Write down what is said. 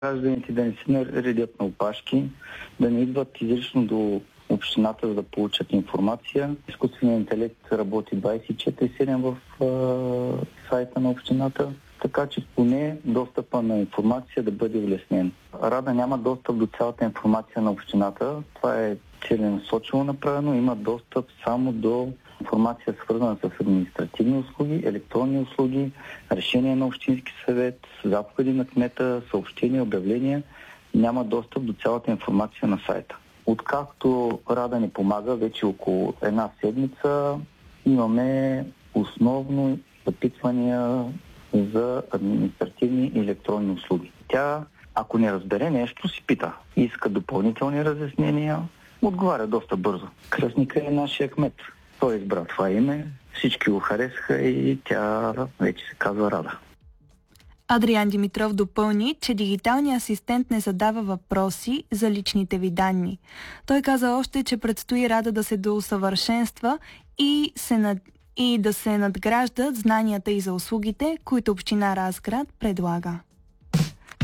Гражданите да не се наредят на опашки, да не идват изрично до общината, за да получат информация. Изкуственият интелект работи 24/7 в сайта на общината, така че поне достъпа на информация да бъде улеснен. Рада няма достъп до цялата информация на общината. Това е целенасочено направено. Има достъп само до информация, свързана с административни услуги, електронни услуги, решения на общински съвет, заповеди на кмета, съобщения, обявления. Няма достъп до цялата информация на сайта. Откакто Рада ни помага, вече около една седмица, имаме основно запитвания за административни и електронни услуги. Тя, ако не разбере нещо, си пита. Иска допълнителни разяснения, отговаря доста бързо. Кръстника е нашия кмет. Той избра това име, всички го харесаха и тя вече се казва Рада. Адриан Димитров допълни, че дигиталният асистент не задава въпроси за личните ви данни. Той каза още, че предстои Рада да се доусъвършенства и да се надграждат знанията и за услугите, които община Разград предлага.